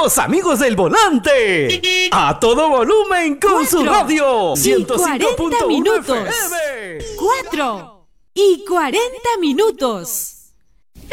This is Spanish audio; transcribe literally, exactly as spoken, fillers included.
Los amigos del volante. A todo volumen con Cuatro su radio. y ciento cinco punto uno cuarenta minutos. F M. Cuatro y cuarenta minutos.